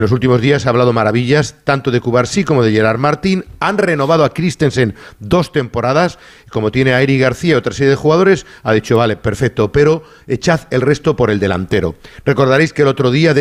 En los últimos días se ha hablado maravillas tanto de Cubarsí como de Gerard Martín. Han renovado a Christensen 2 temporadas. Como tiene a Eric García y otra serie de jugadores, ha dicho, vale, perfecto, pero echad el resto por el delantero. Recordaréis que el otro día